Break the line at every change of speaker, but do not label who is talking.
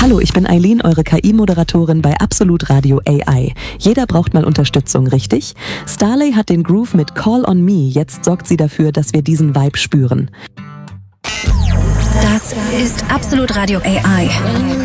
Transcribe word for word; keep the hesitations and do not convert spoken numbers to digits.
Hallo, ich bin Eileen, eure K I-Moderatorin bei Absolut Radio A I. Jeder braucht mal Unterstützung, richtig? Starlay hat den Groove mit Call on Me. Jetzt sorgt sie dafür, dass wir diesen Vibe spüren.
Das ist Absolut Radio A I.